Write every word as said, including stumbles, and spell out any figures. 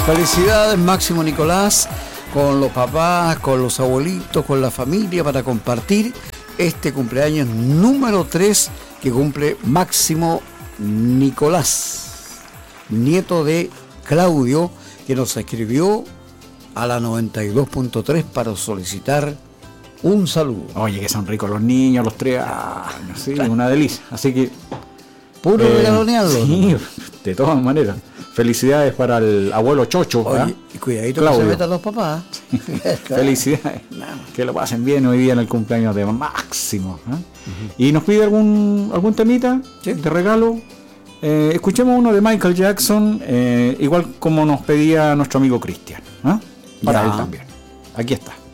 Felicidades, Máximo Nicolás, con los papás, con los abuelitos, con la familia, para compartir este cumpleaños número tres que cumple Máximo Nicolás, nieto de Claudio, que nos escribió a la noventa y dos punto tres para solicitar un saludo. Oye, que son ricos los niños, los tres años, sí, una delicia. Así que puro eh, regalonearlo. Sí, de todas maneras. Felicidades para el abuelo Chocho. Oye, y cuidadito Claudio. que se metan los papás. Felicidades. Que lo pasen bien hoy día en el cumpleaños de Máximo. ¿eh? Uh-huh. ¿Y nos pide algún algún temita ¿Sí? de regalo? Eh, escuchemos uno de Michael Jackson, eh, igual como nos pedía nuestro amigo Cristian. ¿eh? Para ya. él también. Aquí está.